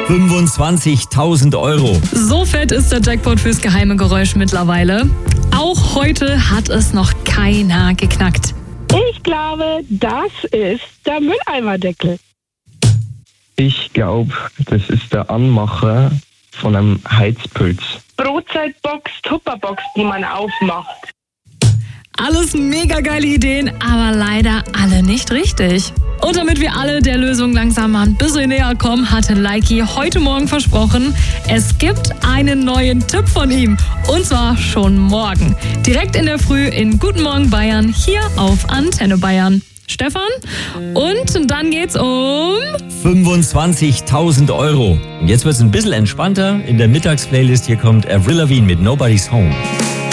25.000 Euro. So fett ist der Jackpot fürs geheime Geräusch mittlerweile. Auch heute hat es noch keiner geknackt. Ich glaube, das ist der Mülleimerdeckel. Ich glaube, das ist der Anmacher von einem Heizpilz. Brotzeitbox, Tupperbox, die man aufmacht. Alles mega geile Ideen, aber leider alle nicht richtig. Und damit wir alle der Lösung langsam mal ein bisschen näher kommen, hatte Likey heute Morgen versprochen, es gibt einen neuen Tipp von ihm. Und zwar schon morgen. Direkt in der Früh in Guten Morgen Bayern, hier auf Antenne Bayern. Stefan, und dann geht's um 25.000 Euro. Und jetzt wird's ein bisschen entspannter. In der Mittagsplaylist hier kommt Avril Lavigne mit Nobody's Home.